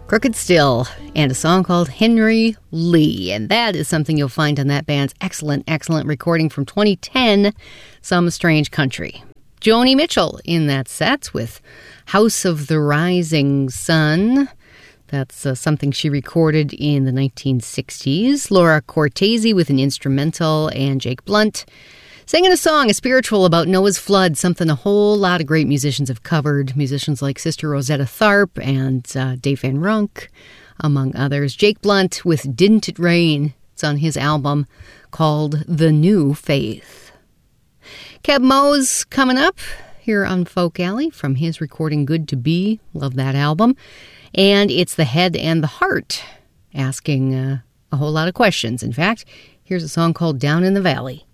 Crooked Still, and a song called Henry Lee. And that is something you'll find on that band's excellent recording from 2010, Some Strange Country. Joni Mitchell in that set with House of the Rising Sun. That's something she recorded in the 1960s. Laura Cortese with an instrumental, and Jake Blunt singing a song, a spiritual about Noah's flood, something a whole lot of great musicians have covered. Musicians like Sister Rosetta Tharpe and Dave Van Runk, among others. Jake Blunt with Didn't It Rain. It's on his album called The New Faith. Keb Mo's coming up here on Folk Alley from his recording Good to Be. Love that album. And it's The Head and the Heart, asking a whole lot of questions. In fact, here's a song called Down in the Valley.